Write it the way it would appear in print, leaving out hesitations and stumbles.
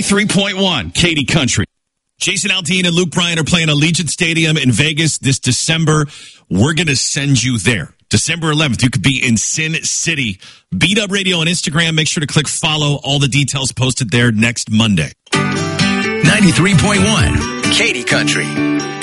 93.1 Katy Country. Jason Aldean and Luke Bryan are playing Allegiant Stadium in Vegas this December. We're going to send you there. December 11th, you could be in Sin City. Beat Up Radio on Instagram. Make sure to click follow. All the details posted there next Monday. 93.1 Katy Country.